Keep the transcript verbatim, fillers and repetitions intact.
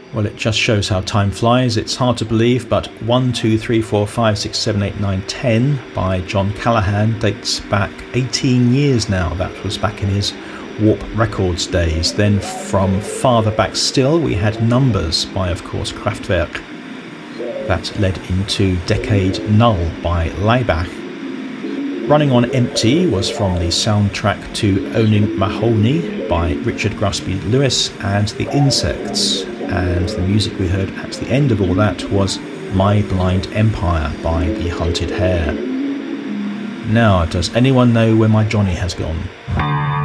Well, it just shows how time flies. It's hard to believe, but one, two, three, four, five, six, seven, eight, nine, ten by John Callaghan dates back eighteen years now. That was back in his Warp Records days. Then from farther back still, we had Numbers by, of course, Kraftwerk. That led into Decade Null by Laibach. Running on Empty was from the soundtrack to Owning Mahoney by Richard Grusby Lewis and The Insects. And the music we heard at the end of all that was My Blind Empire by The Hunted Hare. Now, does anyone know where my Johnny has gone?